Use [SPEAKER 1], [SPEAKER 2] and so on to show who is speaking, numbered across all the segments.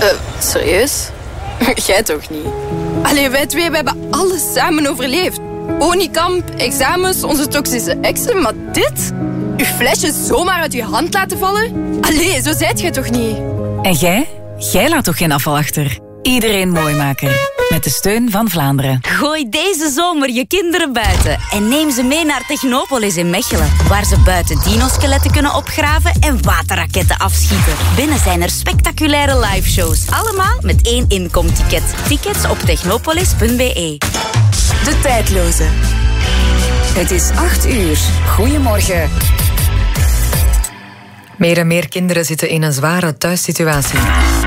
[SPEAKER 1] Serieus? Jij toch niet? Allee, wij twee, we hebben alles samen overleefd. Oniekamp, examens, onze toxische exen, maar dit? Uw flesje zomaar uit uw hand laten vallen? Allee, zo zijt jij toch niet?
[SPEAKER 2] En jij? Jij laat toch geen afval achter? Iedereen mooi maken. Met de steun van Vlaanderen.
[SPEAKER 3] Gooi deze zomer je kinderen buiten en neem ze mee naar Technopolis in Mechelen, waar ze buiten dinoskeletten kunnen opgraven en waterraketten afschieten. Binnen zijn er spectaculaire liveshows. Allemaal met 1 inkomticket. Tickets op technopolis.be.
[SPEAKER 2] De tijdloze. Het is 8:00. Goedemorgen.
[SPEAKER 4] Meer en meer kinderen zitten in een zware thuissituatie.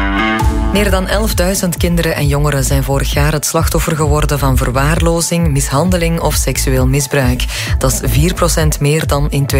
[SPEAKER 4] Meer dan 11.000 kinderen en jongeren zijn vorig jaar het slachtoffer geworden van verwaarlozing, mishandeling of seksueel misbruik. Dat is 4% meer dan in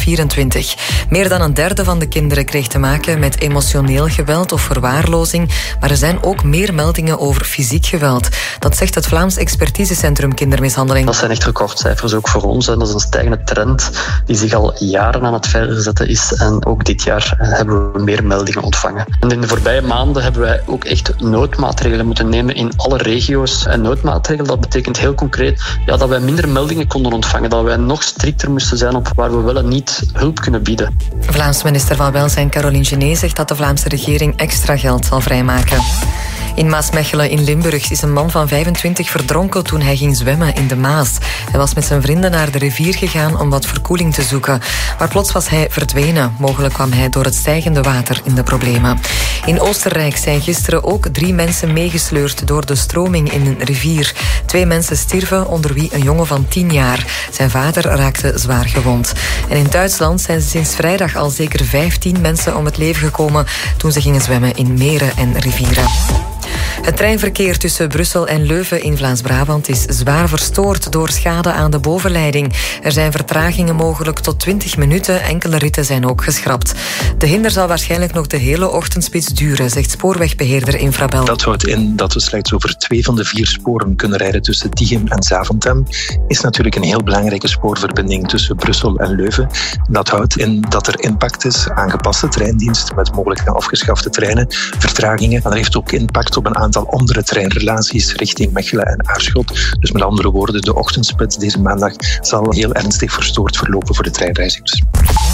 [SPEAKER 4] 2024. Meer dan een derde van de kinderen kreeg te maken met emotioneel geweld of verwaarlozing, maar er zijn ook meer meldingen over fysiek geweld. Dat zegt het Vlaams Expertisecentrum Kindermishandeling.
[SPEAKER 5] Dat zijn echt recordcijfers ook voor ons. En dat is een stijgende trend die zich al jaren aan het verzetten is. En ook dit jaar hebben we meer meldingen ontvangen. En in de voorbije maanden hebben wij ook echt noodmaatregelen moeten nemen in alle regio's. En noodmaatregelen, dat betekent heel concreet dat wij minder meldingen konden ontvangen, dat wij nog strikter moesten zijn op waar we wel en niet hulp kunnen bieden.
[SPEAKER 4] Vlaams minister van Welzijn Caroline Genet zegt dat de Vlaamse regering extra geld zal vrijmaken. In Maasmechelen in Limburg is een man van 25 verdronken toen hij ging zwemmen in de Maas. Hij was met zijn vrienden naar de rivier gegaan om wat verkoeling te zoeken. Maar plots was hij verdwenen. Mogelijk kwam hij door het stijgende water in de problemen. In Oostenrijk zijn gisteren ook 3 mensen meegesleurd door de stroming in een rivier. 2 mensen stierven, onder wie een jongen van 10 jaar. Zijn vader raakte zwaar gewond. En in Duitsland zijn sinds vrijdag al zeker 15 mensen om het leven gekomen toen ze gingen zwemmen in meren en rivieren. Het treinverkeer tussen Brussel en Leuven in Vlaams-Brabant is zwaar verstoord door schade aan de bovenleiding. Er zijn vertragingen mogelijk tot 20 minuten. Enkele ritten zijn ook geschrapt. De hinder zal waarschijnlijk nog de hele ochtendspits duren, zegt spoorwegbeheerder Infrabel.
[SPEAKER 6] Dat houdt in dat we slechts over 2 van de 4 sporen kunnen rijden tussen Tichem en Zaventem. Is natuurlijk een heel belangrijke spoorverbinding tussen Brussel en Leuven. Dat houdt in dat er impact is, aangepaste treindienst met mogelijk afgeschafte treinen, vertragingen. Maar dat heeft ook impact op een aantal andere treinrelaties richting Mechelen en Aarschot. Dus met andere woorden, de ochtendspits deze maandag zal heel ernstig verstoord verlopen voor de treinreizigers.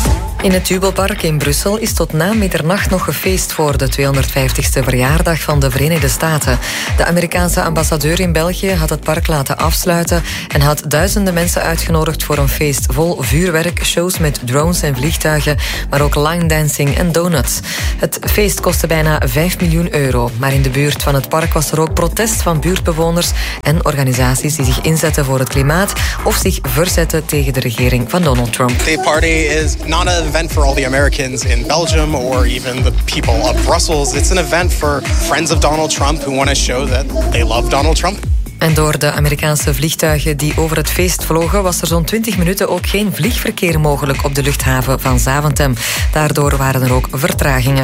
[SPEAKER 4] In het Jubelpark in Brussel is tot na middernacht nog gefeest voor de 250ste verjaardag van de Verenigde Staten. De Amerikaanse ambassadeur in België had het park laten afsluiten en had duizenden mensen uitgenodigd voor een feest vol vuurwerk, shows met drones en vliegtuigen, maar ook line dancing en donuts. Het feest kostte bijna 5 miljoen euro, maar in de buurt van het park was er ook protest van buurtbewoners en organisaties die zich inzetten voor het klimaat of zich verzetten tegen de regering van Donald Trump.
[SPEAKER 7] The party is not an event for all the Americans in Belgium or even the people of Brussels. It's an event for friends of Donald Trump who want to show that they love Donald Trump.
[SPEAKER 4] En door de Amerikaanse vliegtuigen die over het feest vlogen, was er zo'n 20 minuten ook geen vliegverkeer mogelijk op de luchthaven van Zaventem. Daardoor waren er ook vertragingen.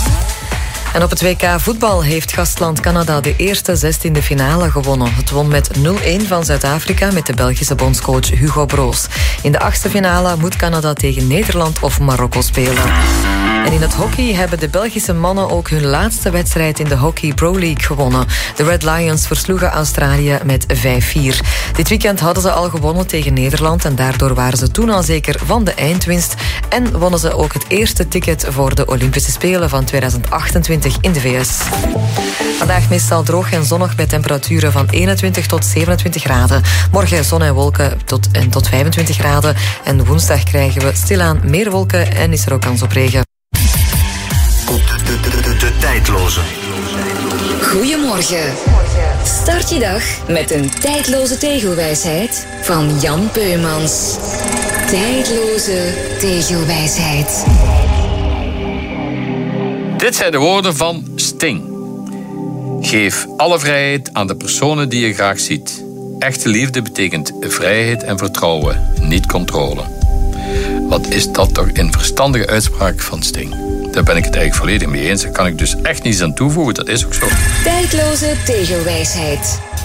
[SPEAKER 4] En op het WK voetbal heeft gastland Canada de eerste 16e finale gewonnen. Het won met 0-1 van Zuid-Afrika met de Belgische bondscoach Hugo Broos. In de 8e finale moet Canada tegen Nederland of Marokko spelen. En in het hockey hebben de Belgische mannen ook hun laatste wedstrijd in de Hockey Pro League gewonnen. De Red Lions versloegen Australië met 5-4. Dit weekend hadden ze al gewonnen tegen Nederland en daardoor waren ze toen al zeker van de eindwinst en wonnen ze ook het eerste ticket voor de Olympische Spelen van 2028 in de VS. Vandaag meestal droog en zonnig bij temperaturen van 21 tot 27 graden. Morgen zon en wolken tot 25 graden. En woensdag krijgen we stilaan meer wolken en is er ook kans op regen.
[SPEAKER 8] De tijdloze.
[SPEAKER 2] Goedemorgen. Start je dag met een tijdloze tegelwijsheid van Jan Peumans. Tijdloze tegelwijsheid.
[SPEAKER 9] Dit zijn de woorden van Sting. Geef alle vrijheid aan de personen die je graag ziet. Echte liefde betekent vrijheid en vertrouwen, niet controle. Wat is dat toch een verstandige uitspraak van Sting? Daar ben ik het eigenlijk volledig mee eens. Daar kan ik dus echt niets aan toevoegen, dat is ook zo.
[SPEAKER 2] Tijdloze tegelwijsheid.